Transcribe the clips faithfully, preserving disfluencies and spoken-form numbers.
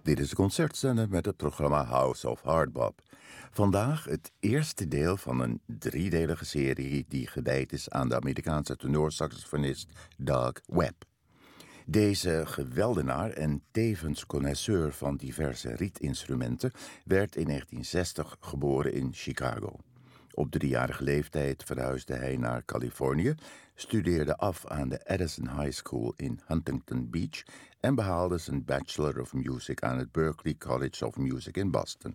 Dit is de concertzender met het programma House of Hardbop. Vandaag het eerste deel van een driedelige serie die gewijd is aan de Amerikaanse tenorsaxofonist Doug Webb. Deze geweldenaar en tevens connoisseur van diverse rietinstrumenten werd in negentien zestig geboren in Chicago. Op driejarige leeftijd verhuisde hij naar Californië, studeerde af aan de Edison High School in Huntington Beach en behaalde zijn Bachelor of Music aan het Berklee College of Music in Boston.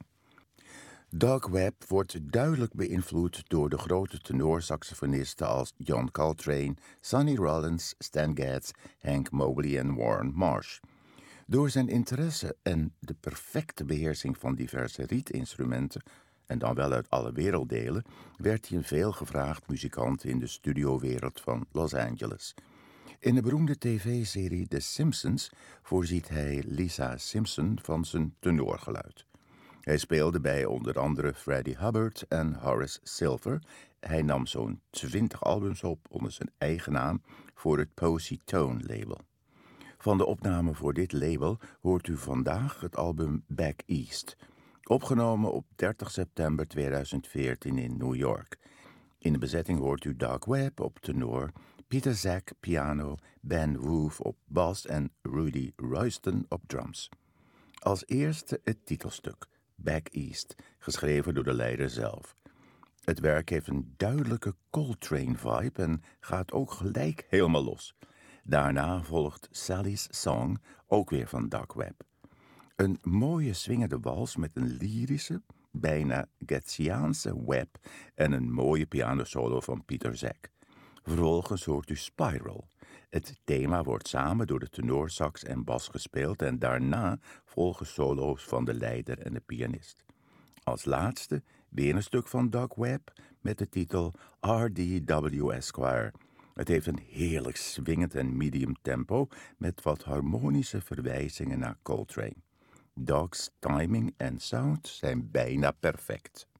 Doug Webb wordt duidelijk beïnvloed door de grote tenorsaxofonisten als John Coltrane, Sonny Rollins, Stan Getz, Hank Mobley en Warren Marsh. Door zijn interesse en de perfecte beheersing van diverse rietinstrumenten, en dan wel uit alle werelddelen, werd hij een veelgevraagd muzikant in de studiowereld van Los Angeles. In de beroemde tv-serie The Simpsons voorziet hij Lisa Simpson van zijn tenorgeluid. Hij speelde bij onder andere Freddie Hubbard en Horace Silver. Hij nam zo'n twintig albums op onder zijn eigen naam voor het Posy Tone label. Van de opname voor dit label hoort u vandaag het album Back East, opgenomen op dertig september tweeduizend veertien in New York. In de bezetting hoort u Doug Webb op tenor, Peter Zak piano, Ben Woof op bas en Rudy Royston op drums. Als eerste het titelstuk, Back East, geschreven door de leider zelf. Het werk heeft een duidelijke Coltrane-vibe en gaat ook gelijk helemaal los. Daarna volgt Sally's Song, ook weer van Doug Webb. Een mooie swingende wals met een lyrische, bijna Getziaanse Webb en een mooie pianosolo van Peter Zak. Vervolgens hoort u Spiral. Het thema wordt samen door de tenorsax en bas gespeeld en daarna volgen solo's van de leider en de pianist. Als laatste weer een stuk van Doug Webb met de titel R D W Esquire. Het heeft een heerlijk swingend en medium tempo met wat harmonische verwijzingen naar Coltrane. Doug's timing en sound zijn bijna perfect.